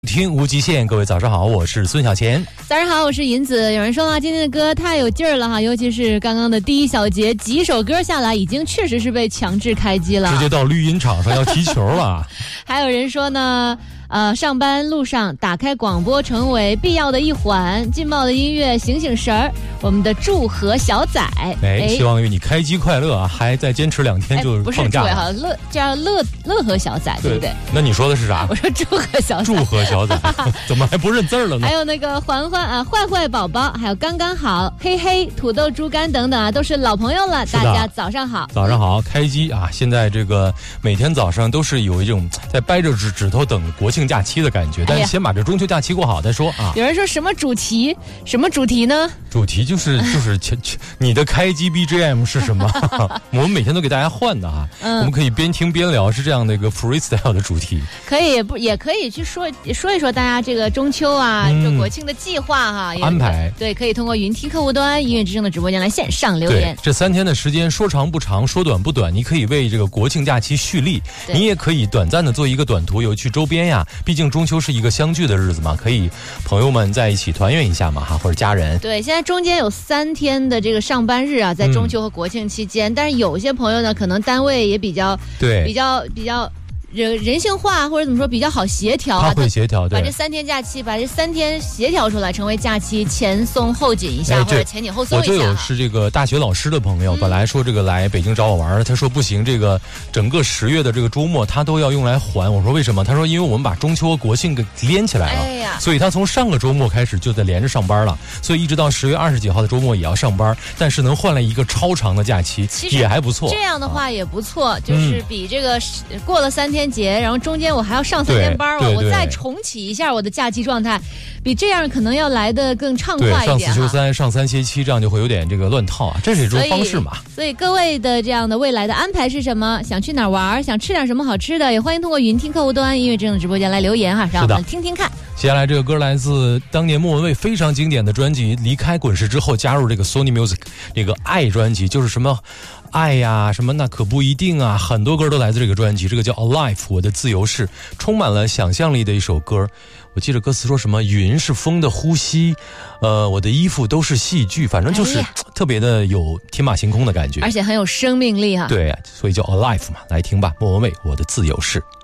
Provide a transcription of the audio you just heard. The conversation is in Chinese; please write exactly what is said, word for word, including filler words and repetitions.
听无极限，各位早上好，我是孙小钱。 早上好，我是银子。有人说啊，今天的歌太有劲儿了哈，尤其是刚刚的第一小节，几首歌下来，已经确实是被强制开机了， 直接到绿茵场上要踢球了。 还有人说呢，呃，上班路上打开广播成为必要的一环，劲爆的音乐醒醒神儿。我们的祝贺小仔， 哎，希望于你开机快乐啊，还再坚持两天就放假了。 哎、不是祝哈，乐叫乐乐和小仔，对不对？ 那你说的是啥？ 我说祝贺小仔。 祝贺小仔，怎么还不认字了呢？ 还有那个环环啊，坏坏宝宝，还有刚刚好，嘿嘿，土豆猪肝等等啊，都是老朋友了。大家早上好， 早上好，开机啊！现在这个每天早上都是有一种在掰着指指头等国庆假期的感觉，但是先把这中秋假期过好再说啊。 有人说什么主题？什么主题呢？ 主题就是就是你的开机 B G M 是什么？我们每天都给大家换的哈、嗯，我们可以边听边聊，是这样的一个 freestyle 的主题。 可以不也可以去说说一说大家这个中秋啊，嗯、这国庆的计划哈、啊， 安排。 对，可以通过云听客户端音乐之声的直播间来线上留言。 这三天的时间说长不长，说短不短，你可以为这个国庆假期蓄力，你也可以短暂的做一个短途游去周边呀。毕竟中秋是一个相聚的日子嘛，可以朋友们在一起团圆一下嘛哈，或者家人。 对，现在中间有三天的这个上班日啊，在中秋和国庆期间，嗯、但是有些朋友呢，可能单位也比较对比较比较。人人性化或者怎么说比较好协调啊， 他会协调，对， 把这三天假期，把这三天协调出来，成为假期前松后紧一下，哎、或者前紧后松一下。 我就有是这个大学老师的朋友，嗯、本来说这个来北京找我玩，他说不行，这个整个十月的这个周末他都要用来还。我说为什么？他说因为我们把中秋和国庆给连起来了， 哎呀， 所以他从上个周末开始就在连着上班了，所以一直到十月二十几号的周末也要上班，但是能换来一个超长的假期，也还不错。 这样的话也不错，啊、就是比这个过了三天节，然后中间。我还要上三天班，我我再重启一下我的假期状态，比这样可能要来的更畅快一点。 对，上四休三，上三歇七，这样就会有点这个乱套啊，这是一种方式嘛。 所以，所以各位的这样的未来的安排是什么？想去哪儿玩？想吃点什么好吃的？也欢迎通过云听客户端音乐之声的直播间来留言哈，让我们听听看。 接下来这个歌来自当年莫文蔚非常经典的专辑，离开滚石之后加入这个 Sony Music 这个爱专辑，就是什么爱呀什么那可不一定啊，很多歌都来自这个专辑，这个叫 Alive 我的自由式，充满了想象力的一首歌。我记得歌词说什么云是风的呼吸，呃我的衣服都是戏剧，反正就是特别的有天马行空的感觉， 而且很有生命力哈、啊。 对，所以叫 Alive 嘛，来听吧，莫文蔚我的自由式。